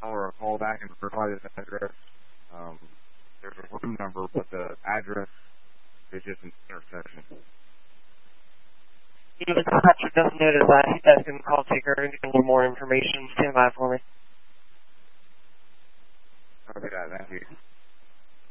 or a call back and verify this address. There's a room number, but the address is just an intersection. The dispatcher doesn't notice that. He's asking the call taker and getting a little more information. Stand by for me. Okay, thank you.